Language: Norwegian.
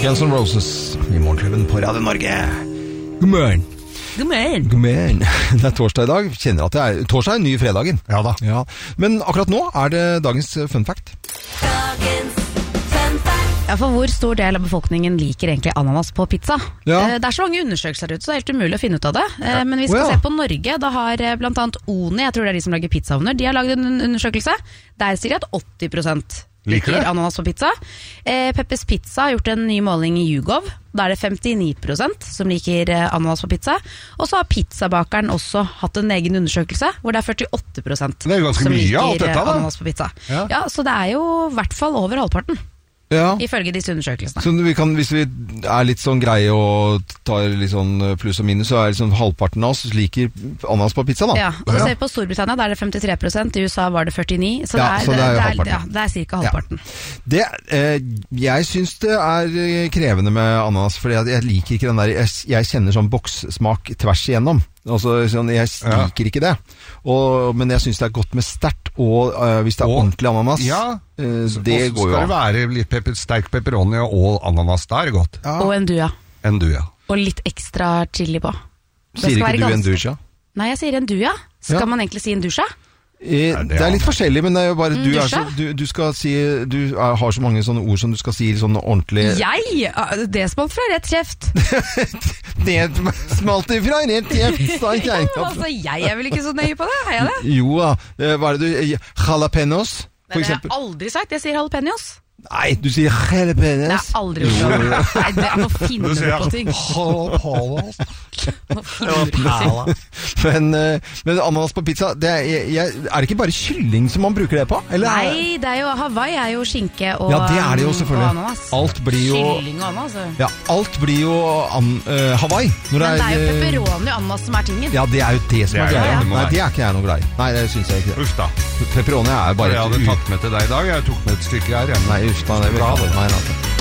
Guns N' Roses i Morgenklubben på Radio Norge. God morgen. God morgen. God morgen. Det torsdag i dag. Kjenner at det torsdag den nye fredagen. Ja da. Ja. Men akkurat nå det dagens fun fact. Ja, for hvor stor del av befolkningen liker egentlig ananas på pizza? Ja. Det så mange undersøkelser ute, så det helt umulig å finne ut av det. Men vi skal se på Norge. Da har blant annet ONI, jeg tror det de som lager pizzaovner, de har laget en undersøkelse. Der sier de at 80% liker ananas på pizza. Peppers Pizza har gjort en ny måling i YouGov. Da det 59% som liker ananas på pizza. Og så har pizzabakeren også hatt en egen undersøkelse, hvor det 48% som liker ananas på pizza. Ja, så det jo i hvert fall over halvparten. Ja. Ifølge disse undersøkelsene. Så vi kan, hvis vi litt sånn greie og tar litt sånn pluss og minus, så liksom halvparten av oss liker ananas på pizza da. Ja, og så ser vi på Storbritannia, der det 53%, i USA var det 49%, så så det halvparten. Det cirka halvparten. Ja. Jeg synes det krevende med ananas, for jeg liker ikke den der, jeg kjenner sånn bokssmak tvers igjennom. Altså, jeg liker ikke det. Men jeg synes det godt med stert, og hvis det ordentlig ananas, det går jo. Skal det være litt sterk pepperoni og ananas, da det godt. Ja. Og endua. Og litt ekstra chili på. Sier ikke du endusha? Nei, jeg sier endua. Skal man egentlig si endusha? Det litt forskjellig, men det jo bare du skal si, du har så mange sånne ord som du skal si sånn ordentlig. Det smalt fra rett kjeft. Det smalt fra rett kjeft. Altså, jeg vel ikke så nøye på det, har jeg det? Jo da, hva det du, jalapenos? Det har jeg aldri sagt, jeg sier jalapenos. Nei, du sier jalapenos. Det har jeg aldri gjort. Nei, nå finner du på ting. Jalapenos. Men ananas på pizza, det ikke bare kylling som man bruker det på? Eller? Nei, det jo Hawaii jo skinke og, det det jo selvfølgelig. Og ananas. Alt blir jo kylling og ananas. Ja, alt blir jo Hawaii. Men det jo pepperoni og ananas som tingen. Ja, det jo det som greia. Nei, det ikke jeg noe glad i. Nei, det synes jeg ikke. Uff da. Pepperoni bare jeg hadde tatt med til deg i dag. Jeg tok med et stykke her. Nei, uff da, det vil jeg ha det. Nei,